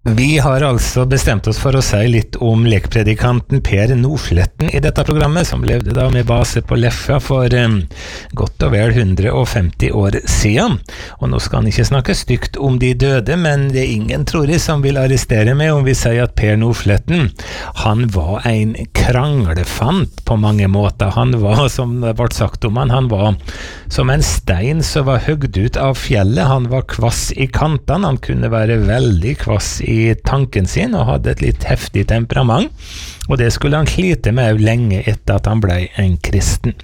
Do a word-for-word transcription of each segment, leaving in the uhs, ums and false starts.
Vi har altså bestemt oss for å si litt om lekpredikanten Per Nordsletten i dette programmet, som levde da med base på Leffa for um, godt og vel hundre og femti år siden. Og nå skal han ikke snakke stygt om de døde, men det er ingen, tror jeg, som vil arrestere meg om vi sier at Per Nordsletten, han var en kranglefant på mange måter. Han var, som det ble sagt om han, han var som en stein som var høgd ut av fjellet. Han var kvass i kantene, han kunne være veldig kvass i i tanken sin og hadde et litt heftig temperament, og det skulle han slite med lenge etter at han ble en kristen.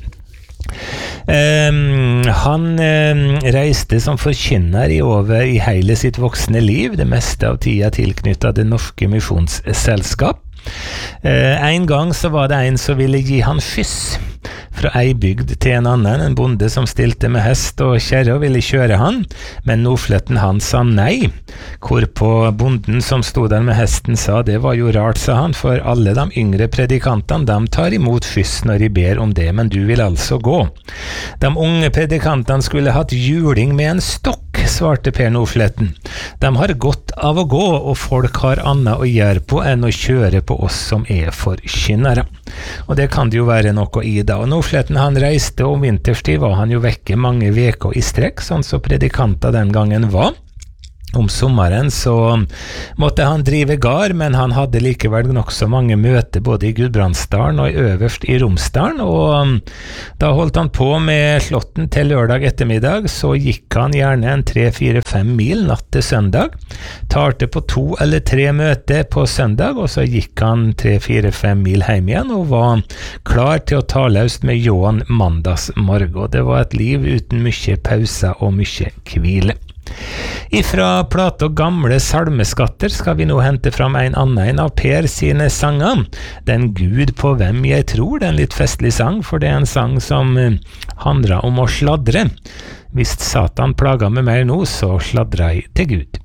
Um, han um, reiste som forkynner i over i hele sitt voksne liv, det meste av tida tilknyttet det norske misjonsselskap. Uh, en gang så var det en som ville gi han skyss fra ei bygd til en annen, en bonde som stilte med hest og kjerre og ville kjøre han, men Nordsletten han sa nei, hvorpå bonden som stod der med hesten sa det var jo rart, sa han, for alle de yngre predikantene, de tar imot skyss når de ber om det, men du vil altså gå. De unge predikantene skulle hatt juling med en stokk, svarte Per Nordsletten. De har godt av å gå, og folk har annet å gjøre på enn å kjøre på oss som er forkynnere. Og det kan det jo være noe i da. Og Nordsletten han reiste, og om vinterstid var han jo vekke mange veker i strekk, sånn så predikanter den gangen var. Om sommeren så måtte han drive gar, men han hadde likevel nok så mange møter både i Gudbrandsdalen og i øverst i Romsdalen, og da holdt han på med slåtten til lørdag ettermiddag, så gikk han gjerne en tre, fire, fem mil natt til søndag, talte på to eller tre møter på søndag, og så gikk han tre, fire, fem mil hjem igjen, og var klar til å ta løst med Johan mandags morgen. Det var et liv uten mye pauser og mye hvile. Ifra plate og gamle salmeskatter skal vi nå hente fram en annen av Per sine sanger. Den Gud på hvem jeg tror, det er en litt festlig sang, for det er en sang som handler om å sladre. Hvis Satan plager med meg nå, så sladrer jeg til Gud.